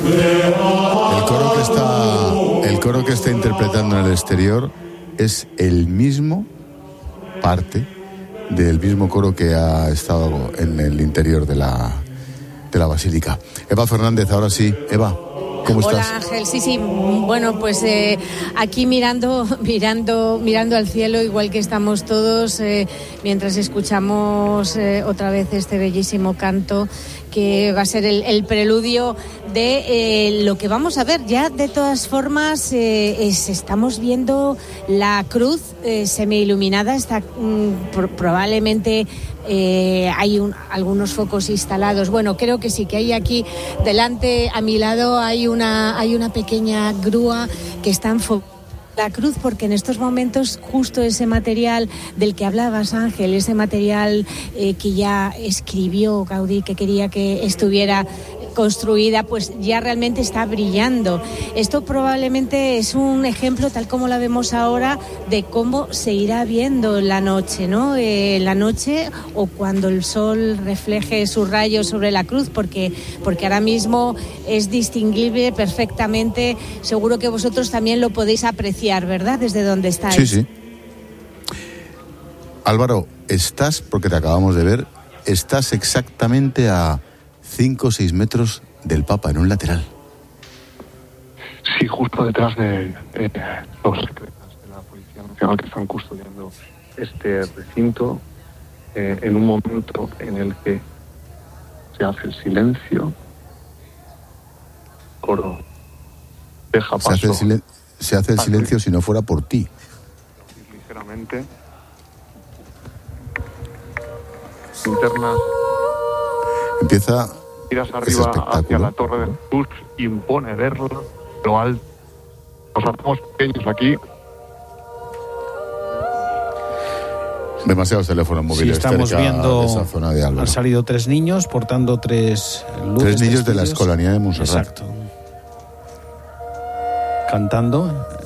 El coro que está interpretando en el exterior es el mismo parte del mismo coro que ha estado en el interior de la basílica. Eva Fernández, ahora sí. Eva, ¿cómo estás? Hola Ángel, sí, bueno, pues aquí mirando al cielo, igual que estamos todos, mientras escuchamos otra vez este bellísimo canto que va a ser el preludio de lo que vamos a ver. Ya de todas formas estamos viendo la cruz semi-iluminada, está probablemente hay algunos focos instalados. Bueno, creo que sí, que hay aquí delante a mi lado hay una pequeña grúa que está enfocada la cruz, porque en estos momentos justo ese material del que hablabas, Ángel, ese material que ya escribió Gaudí, que quería que estuviera construida, pues ya realmente está brillando. Esto probablemente es un ejemplo, tal como la vemos ahora, de cómo se irá viendo la noche, ¿no? La noche, o cuando el sol refleje sus rayos sobre la cruz, porque ahora mismo es distinguible perfectamente. Seguro que vosotros también lo podéis apreciar, ¿verdad? Desde donde estáis. Sí. Álvaro, porque te acabamos de ver, estás exactamente a 5 o 6 metros del Papa, en un lateral. Sí, justo detrás de los secretas de la Policía Nacional que están custodiando este recinto, en un momento en el que se hace el silencio, coro deja paso. Se hace el silencio si no fuera por ti. Ligeramente. Linterna. Empieza. Miras arriba hacia la Torre del Luz, impone verla, lo alto. Nos hacemos pequeños aquí. Demasiados teléfonos móviles. Sí, estamos viendo de esa zona de Álvaro. Han salido 3 niños portando 3 luces. 3 niños de la Escolanía de Montserrat. Exacto. Cantando